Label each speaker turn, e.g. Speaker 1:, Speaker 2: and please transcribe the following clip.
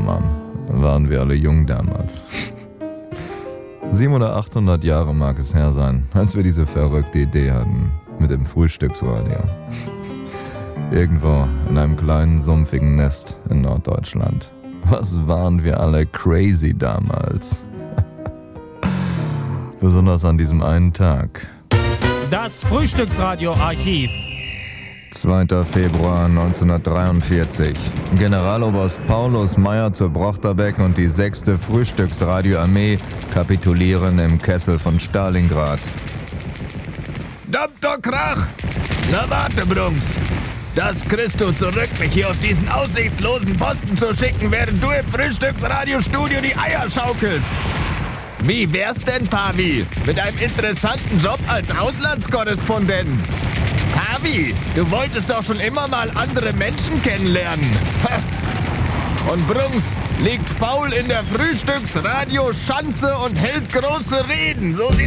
Speaker 1: Mann, waren wir alle jung damals. 700 oder 800 Jahre mag es her sein, als wir diese verrückte Idee hatten mit dem Frühstücksradio. Irgendwo in einem kleinen, sumpfigen Nest in Norddeutschland. Was waren wir alle crazy damals. Besonders an diesem einen Tag.
Speaker 2: Das Frühstücksradio-Archiv.
Speaker 1: 2. Februar 1943. Generaloberst Paulus Meyer zu Brochterbeck und die 6. Frühstücksradioarmee kapitulieren im Kessel von Stalingrad.
Speaker 3: Dampf doch Krach! Na warte, Brunks. Das kriegst du zurück, mich hier auf diesen aussichtslosen Posten zu schicken, während du im Frühstücksradiostudio die Eier schaukelst. Wie wär's denn, Pavi, mit einem interessanten Job als Auslandskorrespondent? Pavi, du wolltest doch schon immer mal andere Menschen kennenlernen. Und Brunks liegt faul in der Frühstücksradioschanze und hält große Reden. So sieht